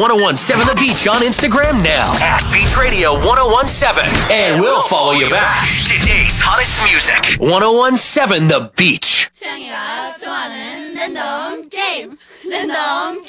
1017 The Beach on Instagram now at Beach Radio 1017. And we'll follow you back. Today's hottest music. 1017 The Beach. 태양이가 좋아하는 랜덤 게임. 랜덤